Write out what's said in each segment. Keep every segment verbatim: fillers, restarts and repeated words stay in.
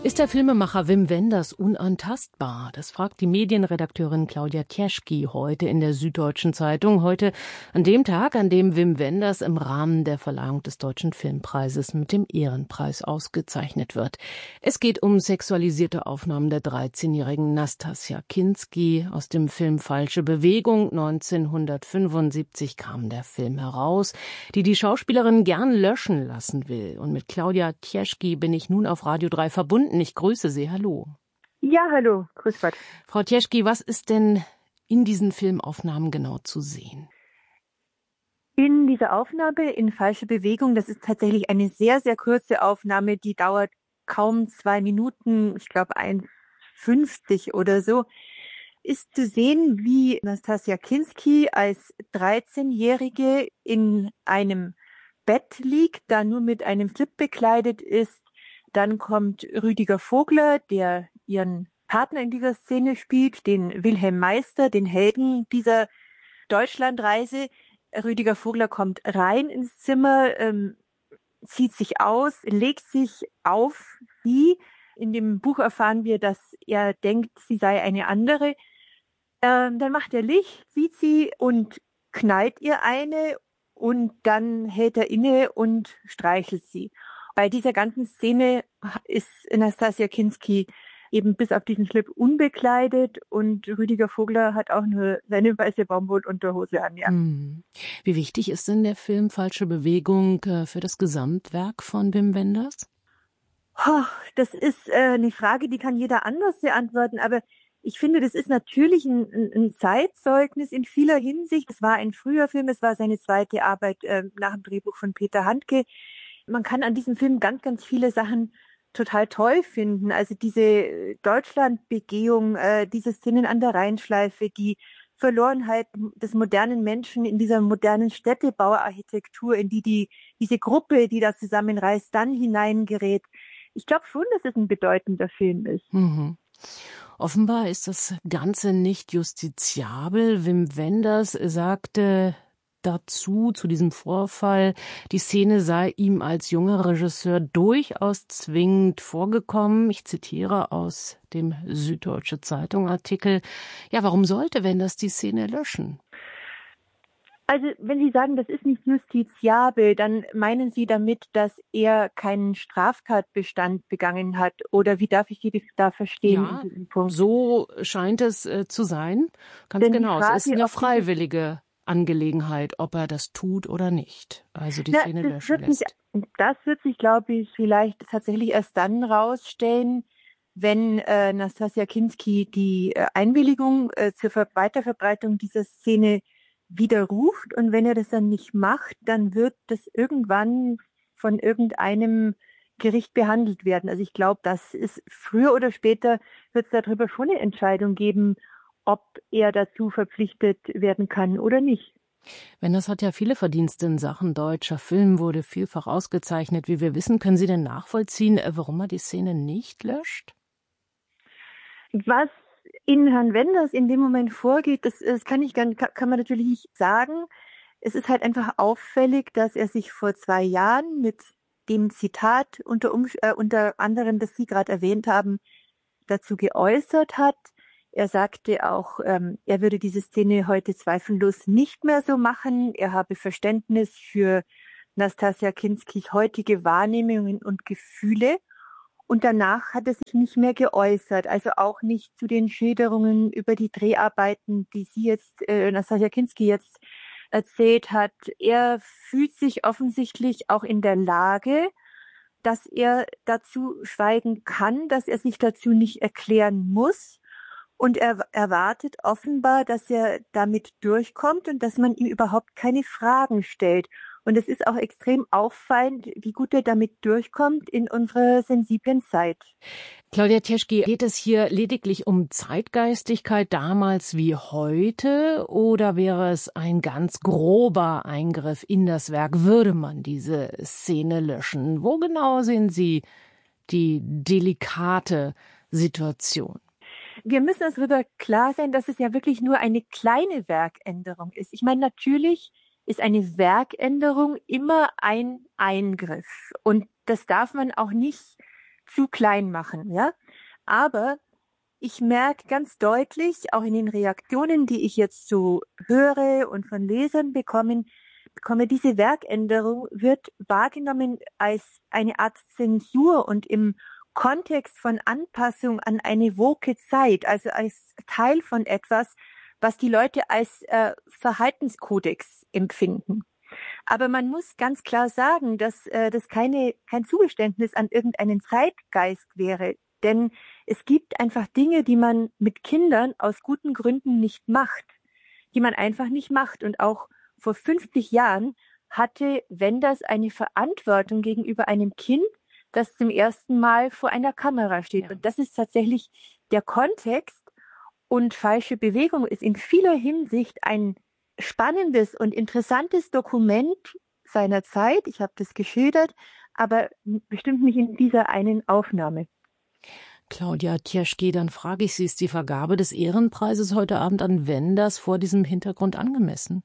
Ist der Filmemacher Wim Wenders unantastbar? Das fragt die Medienredakteurin Claudia Teschky heute in der Süddeutschen Zeitung. Heute an dem Tag, an dem Wim Wenders im Rahmen der Verleihung des Deutschen Filmpreises mit dem Ehrenpreis ausgezeichnet wird. Es geht um sexualisierte Aufnahmen der dreizehnjährigen Nastassja Kinski. Aus dem Film Falsche Bewegung neunzehnhundertfünfundsiebzig kam der Film heraus, die die Schauspielerin gern löschen lassen will. Und mit Claudia Teschky bin ich nun auf Radio drei verbunden. Ich grüße Sie. Hallo. Ja, hallo. Grüß Gott. Frau Teschky, was ist denn in diesen Filmaufnahmen genau zu sehen? In dieser Aufnahme in Falsche Bewegung, das ist tatsächlich eine sehr, sehr kurze Aufnahme, die dauert kaum zwei Minuten, ich glaube eins fünfzig oder so, ist zu sehen, wie Nastassja Kinski als dreizehnjährige in einem Bett liegt, da nur mit einem Slip bekleidet ist. Dann kommt Rüdiger Vogler, der ihren Partner in dieser Szene spielt, den Wilhelm Meister, den Helden dieser Deutschlandreise. Rüdiger Vogler kommt rein ins Zimmer, ähm, zieht sich aus, legt sich auf sie. In dem Buch erfahren wir, dass er denkt, sie sei eine andere. Ähm, dann macht er Licht, sieht sie und knallt ihr eine und dann hält er inne und streichelt sie. Bei dieser ganzen Szene ist Nastassja Kinski eben bis auf diesen Slip unbekleidet und Rüdiger Vogler hat auch nur seine weiße Baumwollunterhose an. Ja. Wie wichtig ist denn der Film Falsche Bewegung für das Gesamtwerk von Wim Wenders? Oh, das ist äh, eine Frage, die kann jeder anders beantworten, aber ich finde, das ist natürlich ein, ein Zeitzeugnis in vieler Hinsicht. Es war ein früher Film, es war seine zweite Arbeit äh, nach dem Drehbuch von Peter Handke. Man kann an diesem Film ganz, ganz viele Sachen total toll finden. Also diese Deutschlandbegehung, äh, diese Szenen an der Rheinschleife, die Verlorenheit des modernen Menschen in dieser modernen Städtebauarchitektur, in die, die diese Gruppe, die da zusammenreist, dann hineingerät. Ich glaube schon, dass es ein bedeutender Film ist. Mhm. Offenbar ist das Ganze nicht justiziabel. Wim Wenders sagte dazu, zu diesem Vorfall, die Szene sei ihm als junger Regisseur durchaus zwingend vorgekommen. Ich zitiere aus dem Süddeutsche Zeitung Artikel. Ja, warum sollte Wenders die Szene löschen? Also, wenn Sie sagen, das ist nicht justiziabel, dann meinen Sie damit, dass er keinen Straftatbestand begangen hat? Oder wie darf ich Sie da verstehen? Ja, in diesem Punkt? So scheint es äh, zu sein. Ganz Denn genau, Frage, es ist eine freiwillige Angelegenheit, ob er das tut oder nicht. Also die Na, Szene das löschen wird lässt. Sich, das wird sich, glaube ich, vielleicht tatsächlich erst dann rausstellen, wenn äh, Nastassja Kinski die äh, Einwilligung äh, zur Ver- Weiterverbreitung dieser Szene widerruft. Und wenn er das dann nicht macht, dann wird das irgendwann von irgendeinem Gericht behandelt werden. Also ich glaube, das ist früher oder später wird es darüber schon eine Entscheidung geben, ob er dazu verpflichtet werden kann oder nicht. Wenders hat ja viele Verdienste in Sachen deutscher Film, wurde vielfach ausgezeichnet, wie wir wissen. Können Sie denn nachvollziehen, warum er die Szene nicht löscht? Was in Herrn Wenders in dem Moment vorgeht, das, das kann ich kann, kann man natürlich nicht sagen. Es ist halt einfach auffällig, dass er sich vor zwei Jahren mit dem Zitat unter, äh, unter anderem, das Sie gerade erwähnt haben, dazu geäußert hat. Er sagte auch, ähm, er würde diese Szene heute zweifellos nicht mehr so machen. Er habe Verständnis für Nastassja Kinskis heutige Wahrnehmungen und Gefühle. Und danach hat er sich nicht mehr geäußert, also auch nicht zu den Schilderungen über die Dreharbeiten, die sie jetzt, äh, Nastassja Kinski jetzt erzählt hat. Er fühlt sich offensichtlich auch in der Lage, dass er dazu schweigen kann, dass er sich dazu nicht erklären muss. Und er erwartet offenbar, dass er damit durchkommt und dass man ihm überhaupt keine Fragen stellt. Und es ist auch extrem auffallend, wie gut er damit durchkommt in unserer sensiblen Zeit. Claudia Teschky, geht es hier lediglich um Zeitgeistigkeit damals wie heute oder wäre es ein ganz grober Eingriff in das Werk? Würde man diese Szene löschen? Wo genau sehen Sie die delikate Situation? Wir müssen uns darüber klar sein, dass es ja wirklich nur eine kleine Werkänderung ist. Ich meine, natürlich ist eine Werkänderung immer ein Eingriff. Und das darf man auch nicht zu klein machen, ja. Aber ich merke ganz deutlich, auch in den Reaktionen, die ich jetzt so höre und von Lesern bekommen, bekomme, diese Werkänderung wird wahrgenommen als eine Art Zensur und im Kontext von Anpassung an eine woke Zeit, also als Teil von etwas, was die Leute als äh, Verhaltenskodex empfinden. Aber man muss ganz klar sagen, dass äh, das keine, kein Zugeständnis an irgendeinen Zeitgeist wäre. Denn es gibt einfach Dinge, die man mit Kindern aus guten Gründen nicht macht, die man einfach nicht macht. Und auch vor fünfzig Jahren hatte Wenders eine Verantwortung gegenüber einem Kind, das zum ersten Mal vor einer Kamera steht. Ja. Und das ist tatsächlich der Kontext. Und Falsche Bewegung ist in vieler Hinsicht ein spannendes und interessantes Dokument seiner Zeit. Ich habe das geschildert, aber bestimmt nicht in dieser einen Aufnahme. Claudia Tjeschky, dann frage ich Sie, ist die Vergabe des Ehrenpreises heute Abend an Wenders vor diesem Hintergrund angemessen?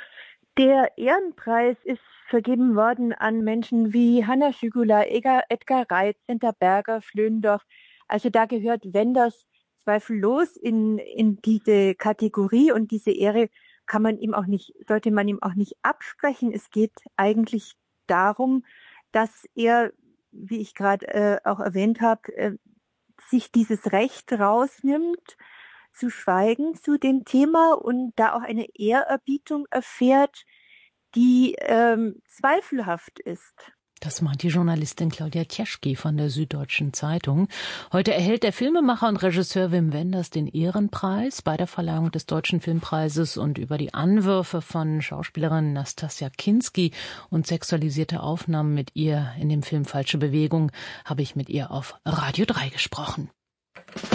Der Ehrenpreis ist vergeben worden an Menschen wie Hanna Schügula, Edgar Reitz, Senta Berger, Flöndorf. Also da gehört Wenders zweifellos in, in diese Kategorie, und diese Ehre kann man ihm auch nicht, sollte man ihm auch nicht absprechen. Es geht eigentlich darum, dass er, wie ich gerade äh, auch erwähnt habe, äh, sich dieses Recht rausnimmt, zu schweigen zu dem Thema und da auch eine Ehrerbietung erfährt, die ähm, zweifelhaft ist. Das meint die Journalistin Claudia Tjeschky von der Süddeutschen Zeitung. Heute erhält der Filmemacher und Regisseur Wim Wenders den Ehrenpreis bei der Verleihung des Deutschen Filmpreises, und über die Anwürfe von Schauspielerin Nastassja Kinski und sexualisierte Aufnahmen mit ihr in dem Film Falsche Bewegung habe ich mit ihr auf Radio drei gesprochen.